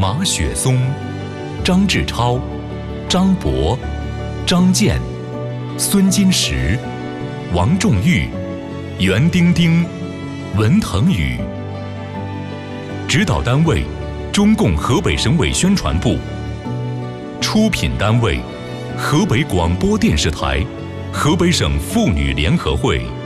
马雪松、张志超、张博、张健、孙金石、王仲玉、袁丁丁、文腾宇。指导单位：中共河北省委宣传部。出品单位：河北广播电视台、河北省妇女联合会。